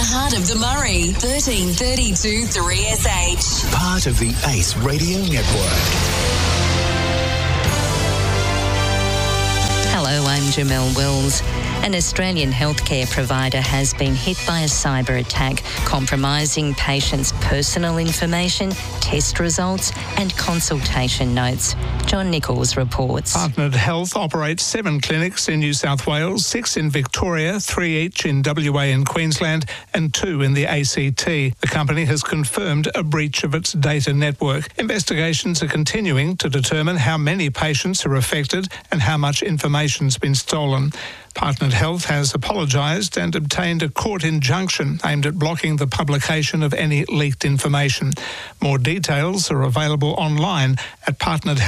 heart of the Murray, 1332 3SH. Part of the Ace Radio Network. Hello, I'm Jamelle Wills. An Australian healthcare provider has been hit by a cyber attack, compromising patients' personal information, test results and consultation notes. John Nichols reports. Partnered Health operates 7 clinics in New South Wales, 6 in Victoria, 3 each in WA and Queensland, and 2 in the ACT. The company has confirmed a breach of its data network. Investigations are continuing to determine how many patients are affected and how much information's been stolen. Partnered Health has apologised and obtained a court injunction aimed at blocking the publication of any leaked information. More details are available online at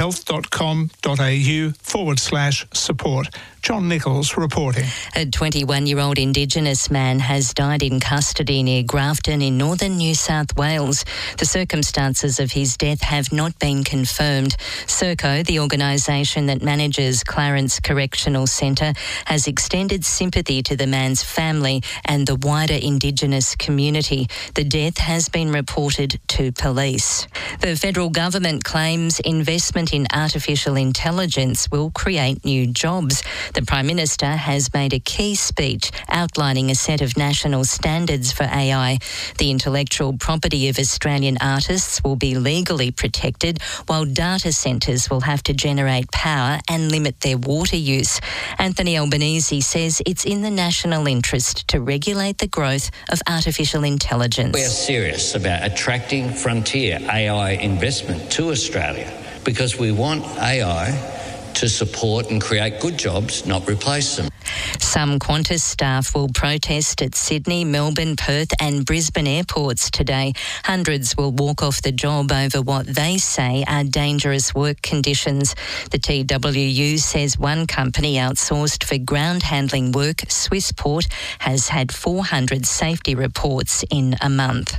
partneredhealth.com.au/support. John Nichols reporting. A 21-year-old Indigenous man has died in custody near Grafton in northern New South Wales. The circumstances of his death have not been confirmed. Serco, the organisation that manages Clarence Correctional Centre, has extended sympathy to the man's family and the wider Indigenous community. The death has been reported to police. The federal government claims investment in artificial intelligence will create new jobs. The Prime Minister has made a key speech outlining a set of national standards for AI. The intellectual property of Australian artists will be legally protected, while data centres will have to generate power and limit their water use. Anthony Albanese says it's in the national interest to regulate the growth of artificial intelligence. We are serious about attracting frontier AI investment to Australia because we want AI to support and create good jobs, not replace them. Some Qantas staff will protest at Sydney, Melbourne, Perth and Brisbane airports today. Hundreds will walk off the job over what they say are dangerous work conditions. The TWU says one company outsourced for ground handling work, Swissport, has had 400 safety reports in a month.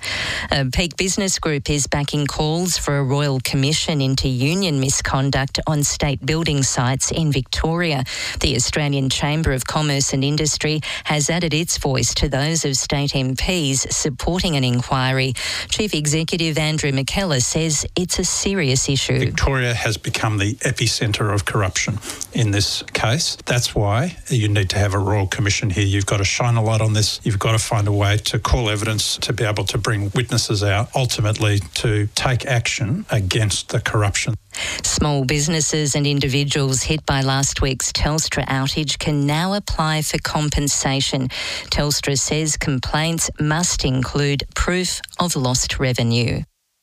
Peak Business Group is backing calls for a royal commission into union misconduct on state building sites in Victoria. The Australian Chamber of Commerce and Industry has added its voice to those of state MPs supporting an inquiry. Chief Executive Andrew McKellar says it's a serious issue. Victoria has become the epicentre of corruption in this case. That's why you need to have a royal commission here. You've got to shine a light on this. You've got to find a way to call evidence, to be able to bring witnesses out, ultimately to take action against the corruption. Small businesses and individuals hit by last week's Telstra outage can now apply for compensation. Telstra says complaints must include proof of lost revenue.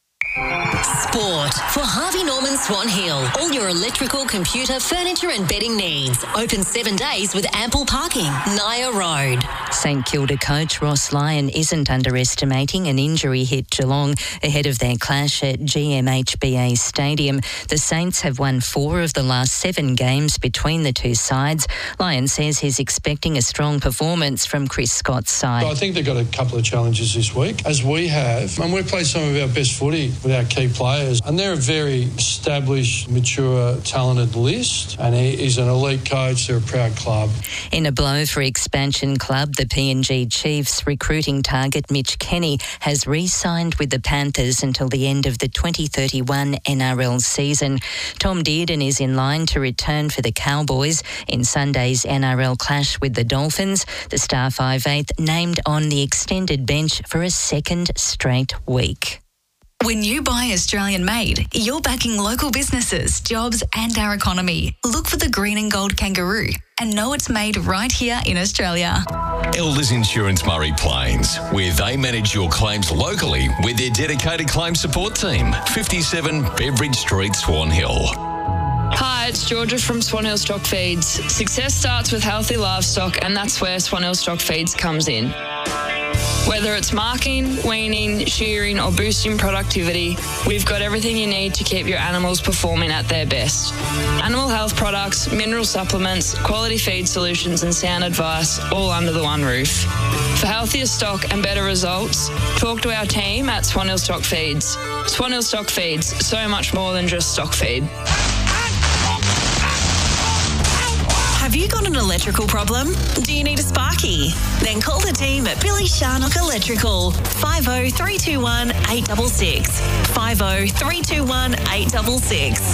Sport for Harvey Norman Swan Hill. All your electrical, computer, furniture and bedding needs. Open 7 days with ample parking. Naya Road. St Kilda coach Ross Lyon isn't underestimating an injury hit Geelong ahead of their clash at GMHBA Stadium. The Saints have won 4 of the last 7 games between the two sides. Lyon says he's expecting a strong performance from Chris Scott's side. I think they've got a couple of challenges this week, as we have. And we've played some of our best footy with our key players. And they're a very established, mature, talented list. And he's an elite coach. They're a proud club. In a blow for expansion club, the PNG Chiefs recruiting target Mitch Kenny has re-signed with the Panthers until the end of the 2031 NRL season. Tom Dearden is in line to return for the Cowboys in Sunday's NRL clash with the Dolphins. The Star 5/8 named on the extended bench for a second straight week. When you buy Australian made, you're backing local businesses, jobs and our economy. Look for the green and gold kangaroo and know it's made right here in Australia. Elders Insurance Murray Plains, where they manage your claims locally with their dedicated claim support team. 57 Beveridge Street, Swan Hill. Hi, it's Georgia from Swan Hill Stock Feeds. Success starts with healthy livestock, and that's where Swan Hill Stock Feeds comes in. Whether it's marking, weaning, shearing or boosting productivity, we've got everything you need to keep your animals performing at their best. Animal health products, mineral supplements, quality feed solutions and sound advice all under the one roof. For healthier stock and better results, talk to our team at Swan Hill Stock Feeds. Swan Hill Stock Feeds, so much more than just stock feed. Have you got an electrical problem? Do you need a sparky? Then call the team at Billy Sharnock Electrical. 50-321 866. 50-321 866.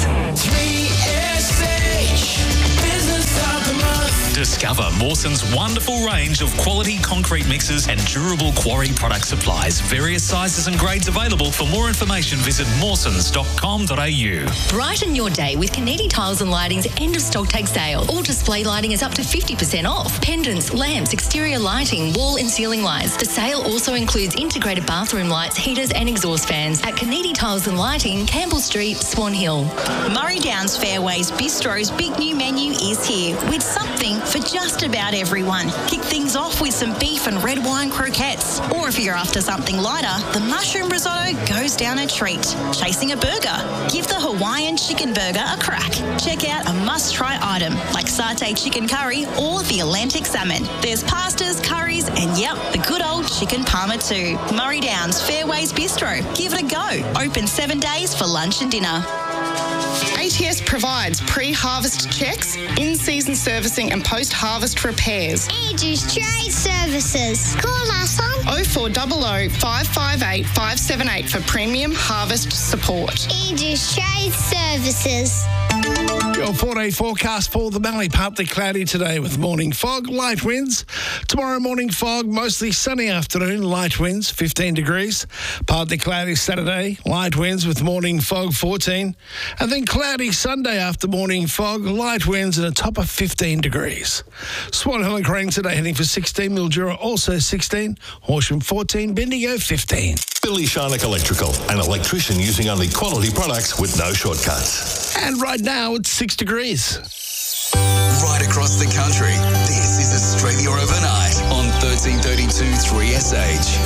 3SH Business of the Month. Discover Mawson's wonderful range of quality concrete mixes and durable quarry product supplies. Various sizes and grades available. For more information, visit mawsons.com.au. Brighten your day with Canidi Tiles and Lighting's end of stock take sale. All display lighting is up to 50% off. Pendants, lamps, exterior lighting, wall and ceiling lights. The sale also includes integrated bathroom lights, heaters and exhaust fans at Canidi Tiles and Lighting, Campbell Street, Swan Hill. Murray Downs Fairways Bistro's big new menu is here with something for just about everyone. Kick things off with some beef and red wine croquettes. Or if you're after something lighter, the mushroom risotto goes down a treat. Chasing a burger? Give the Hawaiian chicken burger a crack. Check out a must-try item like satay chicken curry or the Atlantic salmon. There's pastas, curries, and yep, the good old chicken parma too. Murray Downs Fairways Bistro. Give it a go. Open 7 days for lunch and dinner. ATS provides pre-harvest checks, in-season servicing and post-harvest repairs. Aegis Trade Services. Call us on 0400 558 578 for premium harvest support. Aegis Trade Services. Your 4-day forecast for the Mallee. Partly cloudy today with morning fog, light winds. Tomorrow morning fog, mostly sunny afternoon, light winds, 15 degrees. Partly cloudy Saturday, light winds with morning fog, 14. And then cloudy Sunday after morning fog, light winds and a top of 15 degrees. Swan Hill and Crane today heading for 16. Mildura also 16. Horsham 14. Bendigo 15. Billy Sharnock Electrical, an electrician using only quality products with no shortcuts. And right now it's 6 degrees. Right across the country, this is Australia Overnight on 1332 3SH.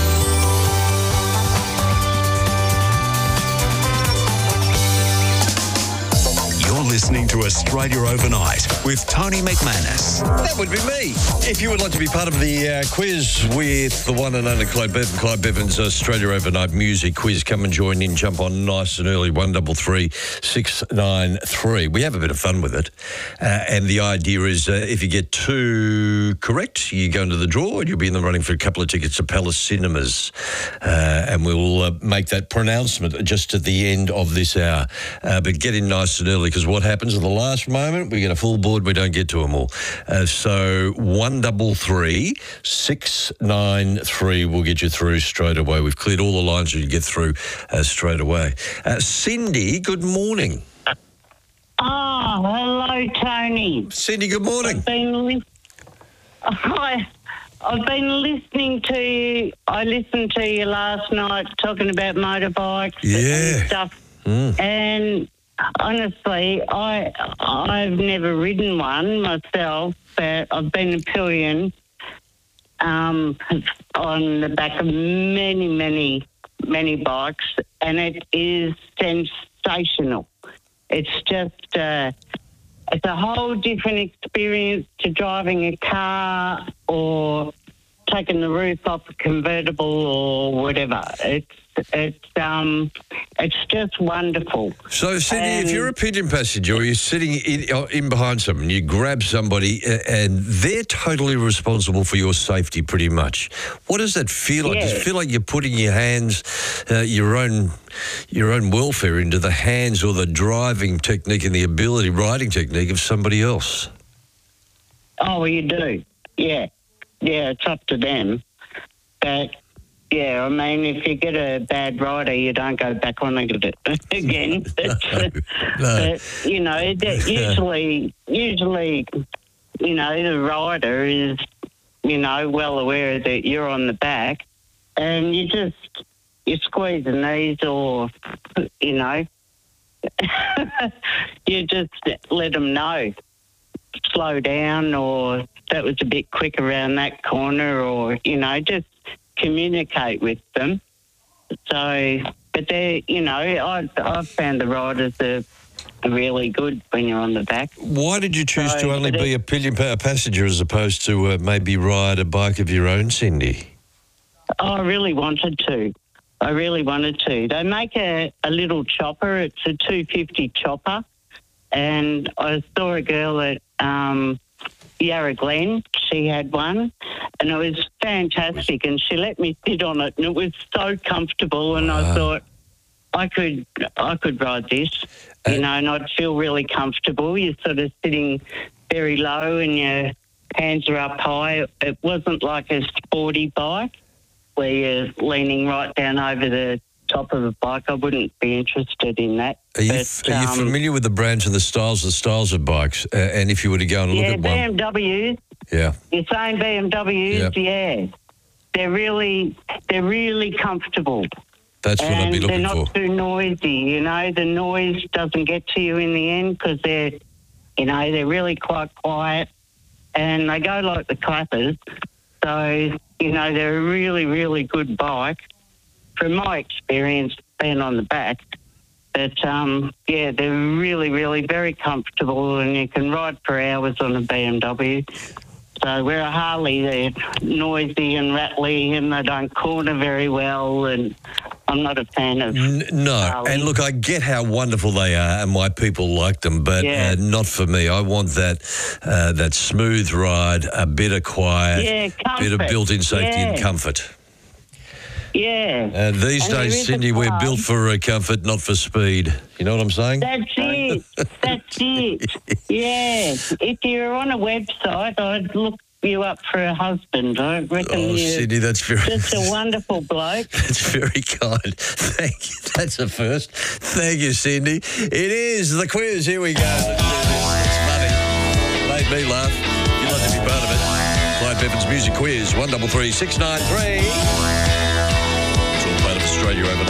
You're listening to Australia Overnight with Tony McManus. That would be me. If you would like to be part of the quiz with the one and only Clyde Bevan, Clyde Bevan's Australia Overnight Music Quiz, come and join in. Jump on nice and early, 133 693. We have a bit of fun with it. And the idea is if you get 2 correct, you go into the draw and you'll be in the running for a couple of tickets to Palace Cinemas. And we'll make that pronouncement just at the end of this hour. But get in nice and early, because what happens at the last moment, we get a full board, we don't get to them all. So 133 693 will get you through straight away. We've cleared all the lines you get through straight away. Cindy, good morning. Oh, hello, Tony. Cindy, good morning. I've been listening to you. I listened to you last night talking about motorbikes and stuff. And honestly, I've never ridden one myself, but I've been a pillion on the back of many bikes, and it is sensational. It's just it's a whole different experience to driving a car or taking the roof off a convertible or whatever. It's just wonderful. So, Cindy, if you're a pigeon passenger or you're sitting in behind someone, you grab somebody and they're totally responsible for your safety pretty much. What does that feel like? Does it feel like you're putting your hands, your own welfare into the hands or the driving technique and the riding technique of somebody else? Oh, well, you do. Yeah, it's up to them. But, yeah, I mean, if you get a bad rider, you don't go back on it again. No. But, you know, usually, you know, the rider is, you know, well aware that you're on the back and you squeeze the knees or, you know, you just let them know. Slow down, or that was a bit quick around that corner, or, you know, just communicate with them. So, but they, you know, I've found the riders are really good when you're on the back. Why did you choose to only be a pillion passenger as opposed to maybe ride a bike of your own, Cindy? I really wanted to. They make a little chopper. It's a 250 chopper. And I saw a girl at Yarra Glen. She had one, and it was fantastic. And she let me sit on it, and it was so comfortable. And I thought I could ride this, and I'd feel really comfortable. You're sort of sitting very low, and your hands are up high. It wasn't like a sporty bike where you're leaning right down over the top of a bike. I wouldn't be interested in that. Are you familiar with the brands and the styles of bikes? And if you were to go and look at one... BMWs. Yeah. You're saying BMWs, yeah. They're really comfortable. That's what I'd be looking for. They're not too noisy, The noise doesn't get to you in the end because they're really quite quiet, and they go like the clappers. So, they're a really, really good bike. From my experience being on the back, but they're really, really very comfortable, and you can ride for hours on a BMW. So where a Harley, they're noisy and rattly, and they don't corner very well, and I'm not a fan of Harley. And look, I get how wonderful they are and why people like them, but not for me. I want that smooth ride, a bit of quiet, bit of built-in safety and comfort. Yeah. And these days, Cindy, we're built for comfort, not for speed. You know what I'm saying? That's it. That's it. Yeah. If you're on a website, I'd look you up for a husband. I reckon Cindy, that's very... just a wonderful bloke. That's very kind. Thank you. That's a first. Thank you, Cindy. It is the quiz. Here we go. Let's do this. It's funny. Made me laugh. You'd like to be part of it. Clyde Bevan's Music Quiz, 133693. Australia overnight.